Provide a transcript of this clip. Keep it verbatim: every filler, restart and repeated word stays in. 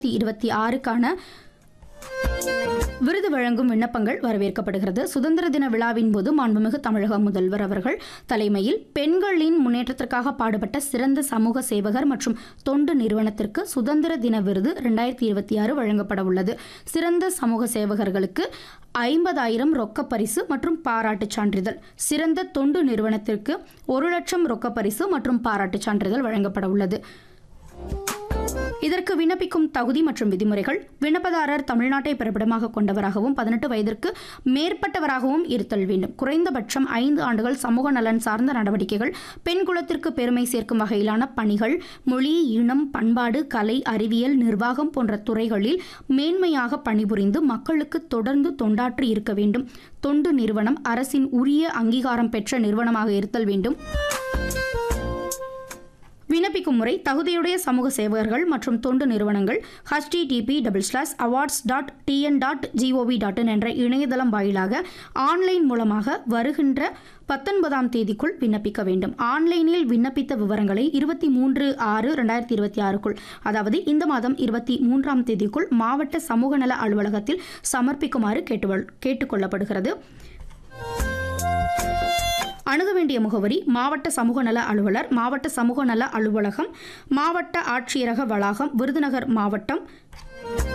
இருபத்தி ஆறுக்கான விருது வழங்கும் விண்ணப்பங்கள் வரவேற்கப்படுகிறது. சுதந்திர தின விழாவின் போது மாண்புமிகு தமிழக முதல்வர் அவர்கள் தலைமையில் பெண்களின் முன்னேற்றத்திற்காக பாடுபட்ட சிறந்த சமூக சேவகர் மற்றும் தொண்டு நிறுவனத்திற்கு சுதந்திர தின விருது இரண்டாயிரத்தி இருபத்தி ஆறு வழங்கப்பட உள்ளது. சிறந்த சமூக சேவகர்களுக்கு ஐம்பதாயிரம் ரொக்க பரிசு மற்றும் பாராட்டுச் சான்றிதழ், சிறந்த தொண்டு நிறுவனத்திற்கு ஒரு லட்சம் ரொக்க பரிசு மற்றும் பாராட்டுச் சான்றிதழ் வழங்கப்பட உள்ளது. இதற்கு விண்ணப்பிக்கும் தகுதி மற்றும் விதிமுறைகள்: விண்ணப்பதாரர் தமிழ்நாட்டை பிறப்பிடமாக கொண்டவராகவும் பதினெட்டு வயதிற்கு மேற்பட்டவராகவும் இருத்தல் வேண்டும். குறைந்தபட்சம் ஐந்து ஆண்டுகள் சமூக நலன் சார்ந்த நடவடிக்கைகள், பெண் குலத்திற்கு பெருமை சேர்க்கும் வகையிலான பணிகள், மொழி, இனம், பண்பாடு, கலை, அறிவியல், நிர்வாகம் போன்ற துறைகளில் மேன்மையாக பணிபுரிந்து மக்களுக்கு தொடர்ந்து தொண்டாற்றி இருக்க வேண்டும். தொண்டு நிறுவனம் அரசின் உரிய அங்கீகாரம் பெற்ற நிறுவனமாக இருத்தல் வேண்டும். விண்ணப்பிக்கும் முறை: தகுதியுடைய சமூக சேவகர்கள் மற்றும் தொண்டு நிறுவனங்கள் HTTP double slash awards dot TN dot gov dot in என்ற இணையதளம் வாயிலாக ஆன்லைன் மூலமாக வருகின்ற பத்தொன்பதாம் தேதிக்குள் விண்ணப்பிக்க வேண்டும். ஆன்லைனில் விண்ணப்பித்த விவரங்களை இருபத்தி மூன்று ஆறு இரண்டாயிரத்தி இருபத்தி ஆறுக்குள் அதாவது இந்த மாதம் இருபத்தி மூன்றாம் தேதிக்குள் மாவட்ட சமூக நல அலுவலகத்தில் சமர்ப்பிக்குமாறு கேட்டு கேட்டுக்கொள்ளப்படுகிறது. அணுக வேண்டிய முகவரி: மாவட்ட சமூக நல அலுவலர், மாவட்ட சமூக நல அலுவலகம், மாவட்ட ஆட்சியரக வளாகம், விருதுநகர் மாவட்டம்,